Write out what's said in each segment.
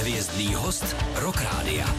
Hvězdný host Rock Rádia.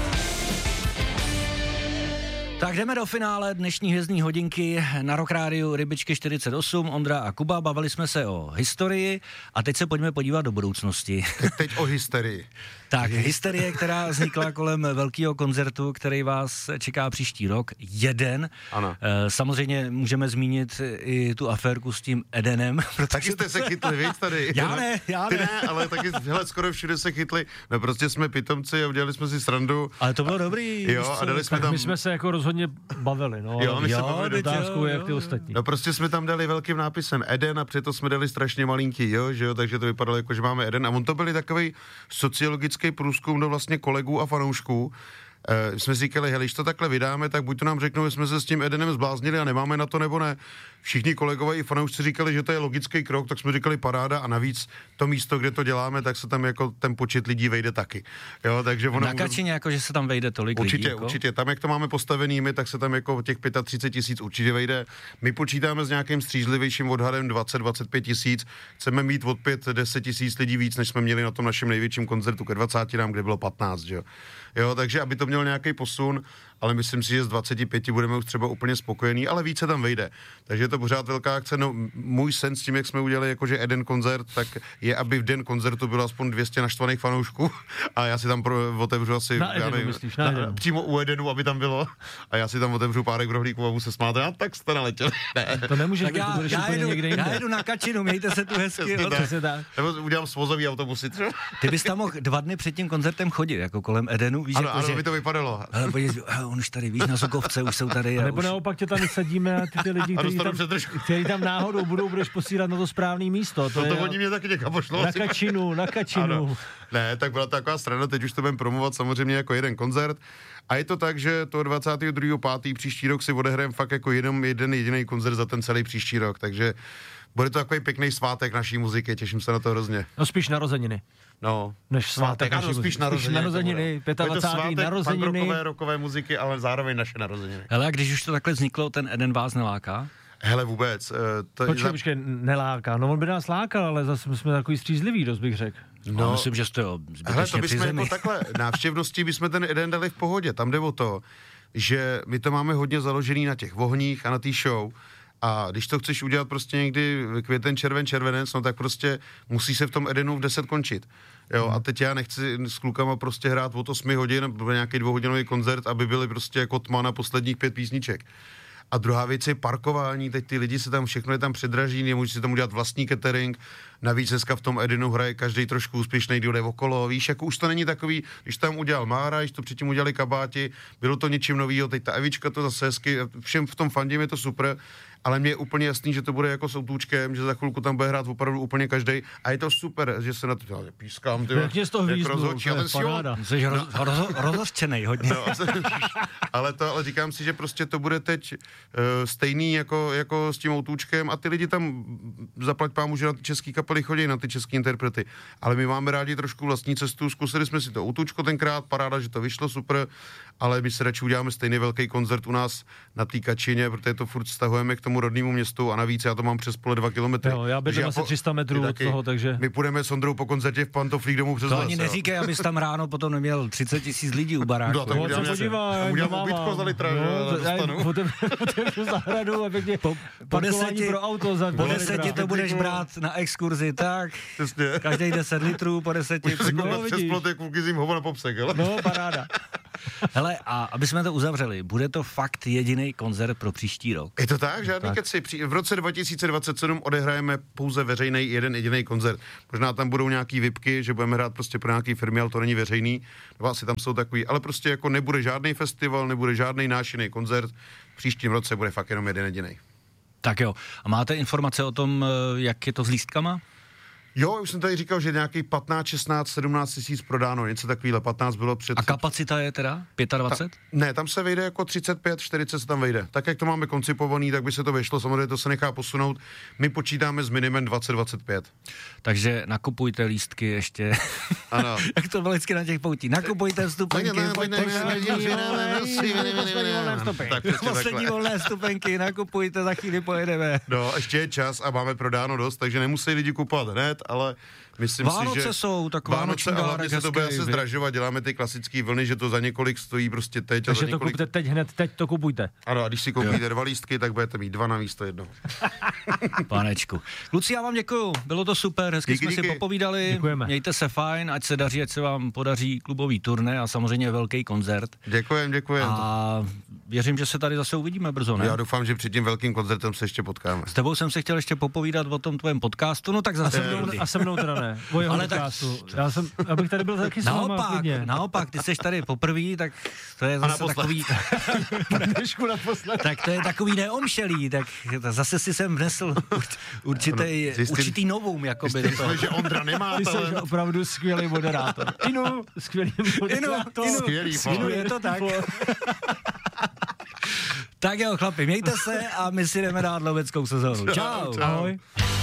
Tak jdeme do finále dnešní hvězdní hodinky na Rock Rádiu Rybičky 48, Ondra a Kuba, bavili jsme se o historii a teď se pojďme podívat do budoucnosti. Teď o hysterii. Tak, hysterie, která vznikla kolem velkého koncertu, který vás čeká příští rok, jeden. Ano. Samozřejmě můžeme zmínit i tu aférku s tím Edenem. Taky jste se chytli, víc tady. Já ne. Ty ne, ale taky, hele, skoro všude se chytli. No prostě jsme pitomci a udělali jsme si srandu. Ale to bylo dobrý. Jo, a dali jsme tak tam... my jsme se jako rozhodně bavili, no. Jo, my se bavili. Otázku, jak ty ostatní. No prostě jsme tam dali velkým nápisem Eden a přitom jsme dali strašně malinký, jo, že jo, takže to vypadalo jako, že máme Eden a on to byli takový sociologický průzkum do vlastně kolegů a fanoušků. Jsme si říkali, hele, když to takhle vydáme, tak buď to nám řeknou, že jsme se s tím Edenem zbláznili a nemáme na to, nebo ne. Všichni kolegové i fanoušci říkali, že to je logický krok, tak jsme říkali paráda a navíc to místo, kde to děláme, tak se tam jako ten počet lidí vejde taky. Jo, takže ono... Na Kačině, jako, že se tam vejde tolik určitě, lidí. Jako? Určitě, tam jak to máme postavený my, tak se tam jako těch 35 000 určitě vejde. My počítáme s nějakým střízlivějším odhadem 20-25 000. Chceme mít od 5-10 000 lidí víc, než jsme měli na tom našem největším koncertu ke 20 nám, kde bylo 15, že jo. Jo, takže aby to měl nějaký posun, ale myslím si, že z 25 budeme už třeba úplně spokojení, ale více tam vejde. Takže je to pořád velká akce. No, můj sen s tím, jak jsme udělali jakože jeden koncert, tak je, aby v den koncertu bylo aspoň 200 naštvaných fanoušků a já si tam otevřu asi přímo u Edenu, aby tam bylo a já si tam otevřu párek rohlíků a budu se smát. A tak jste naletěli. To nemůže být, já jedu na Kačinu, mějte se tu hezky. Nebo udělám svozový autobusy třeba. Ty bys tam mohl 2 dny před tím koncertem chodit, jako kolem Edenu, víš, ano, jako, ano, že... by to vypadalo. Ale podívej, on už tady, víš, na Sokovce, už jsou tady. A nebo už... naopak tě tam vysadíme a ty lidi, kteří tam náhodou budeš posílat na to správné místo. To oni mě taky někam pošlo. Na Kačinu. Ano. Ne, tak byla taková strana, teď už to budeme promovat samozřejmě jako jeden koncert. A je to tak, že to 22.5. příští rok si odehrajeme fakt jako jeden jediný koncert za ten celý příští rok, takže bude to takový pěkný svátek naší muziky, těším se na to hrozně. No spíš narozeniny. No, než svátek. Ano, spíš narozeniny. 25. narozeniny. Rokové muziky, ale zároveň naše narozeniny. Hele, a když už to takhle vzniklo, ten Eden vás neláká? Hele, vůbec. Počkej, neláká. No on by nás lákal, ale zase jsme takový střízlivý, dost bych řekl. No, myslím, že jste zbytečně při zemi. Jako takhle, návštěvnosti bychom ten Eden dali v pohodě. Tam jde o to, že my to máme hodně založený na těch ohních a na té show. A když to chceš udělat prostě někdy květen, červenec, no tak prostě musí se v tom Edenu v 10 končit. Jo, a teď já nechci s klukama prostě hrát od 8 hodin, nebo nějaký 2hodinový koncert, aby byli prostě jako tma na posledních 5 písniček. A druhá věc je parkování, teď ty lidi se tam, všechno je tam předraží, nemůže si tam udělat vlastní catering, navíc dneska v tom Edenu hraje každý trošku úspěšný, kdo jde okolo, víš, jako už to není takový, když tam udělal Mára, když to předtím udělali Kabáti, bylo to něčím novýho, teď ta Evička to zase hezky, všem v tom fandím je to super, ale mně je úplně jasný, že to bude jako s Outůčkem, že za chvilku tam bude hrát opravdu úplně každej a je to super, že se na to pískám, ty jak to rozhodčí, ale jsi rozhořčenej hodně. No, ale říkám si, že prostě to bude teď stejný jako s tím Outůčkem a ty lidi tam zaplať pámu, že na ty český kapely chodí, na ty český interprety, ale my máme rádi trošku vlastní cestu, zkusili jsme si to Outůčko tenkrát, paráda, že to vyšlo super, ale my se radši uděláme stejný velký koncert u nás na té Kačině, protože to furt stahujeme k tomu rodnému městu a navíc já to mám přes pole 2 kilometry. Jo, já bydlím asi 300 metrů od toho, takže... My půjdeme s Ondrou po koncertě v pantoflích domů přes to les. ani neříkej, abys tam ráno potom neměl 30 000 lidí u baráku. No, to udělám ubytko za litra, dostanu. Otevřu zahradu a pěkně po 10 pro auto za po 10 to budeš brát na exkurzi, tak. Přesně. Každý 10 litrů, po 10. Můžu si koukat přes plot, jak ukizím hovo na popsek, hele? No, paráda. Hele, a aby jsme to uzavřeli, bude to fakt jediný koncert pro příští rok? Je to tak? Žádný keci. V roce 2027 odehrajeme pouze veřejný jeden jediný koncert. Možná tam budou nějaký vipky, že budeme hrát prostě pro nějaký firmy, ale to není veřejný. Nebo asi tam jsou takový, ale prostě jako nebude žádný festival, nebude žádný náš jiný koncert. V příštím roce bude fakt jenom jeden jediný. Tak jo. A máte informace o tom, jak je to s lístkama? Jo, už jsem tady říkal, že nějaký 15, 16, 17 tisíc prodáno, něco takovýhle, 15 bylo před... A kapacita je teda 25? Ne, tam se vejde jako 35, 40 se tam vejde. Tak, jak to máme koncipovaný, tak by se to vyšlo, samozřejmě to se nechá posunout. My počítáme s minimem 20-25. Takže nakupujte lístky ještě. Ano. Jak to bylo vždycky na těch poutí. Nakupujte vstupenky. Poslední volné vstupenky, nakupujte, za chvíli pojedeme. No, ještě je čas a máme prodáno dost, takže nemusí lidi kupovat hned, ale Myslím Vánoce si, že jsou tak Vánoce a hlavně se to bude hezký, se zdražovat, děláme ty klasické vlny, že to za několik stojí prostě teď. Takže to kupte teď hned, teď to kupujte. Ano, a když si koupíte 2 lístky, tak budete mít 2 na místo 1. Panečku. Kluci, já vám děkuju, bylo to super, hezky jsme si popovídali. Děkujeme. Mějte se fajn, ať se daří, ať se vám podaří klubový turné a samozřejmě velký koncert. Děkujem. A věřím, že se tady zase uvidíme brzo, ne? Já doufám, že před tím velkým koncertem se ještě potkáme. S tebou jsem se chtěl ještě popovídat o tom tvém podcastu, no tak zase. A se mnou teda ne, o jeho podcastu. Abych tady byl taky s váma klidně. Naopak, ty jsi tady poprvý, tak to je zase takový... tak to je takový neomšelý, tak zase si jsem vnesl určitý novum, jakoby. Zjistili, že Ondra nemá talent. Ty jsi opravdu skvělý moderátor. Inu, skvělý moderátor. Inu, je to tak. Tak jo, chlapi, mějte se a my si jdeme dát loveckou sezónu. Čau. Ahoj.